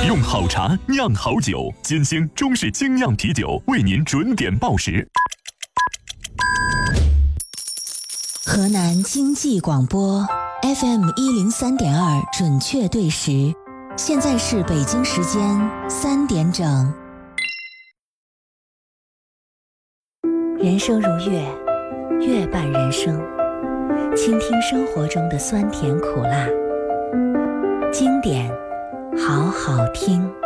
用好茶酿好酒，金星中式精酿啤酒为您准点报时。 河南经济广播 FM103.2 准确对时，现在是北京时间3点整。人生如乐，乐伴人生，倾听生活中的酸甜苦辣，经典好好听。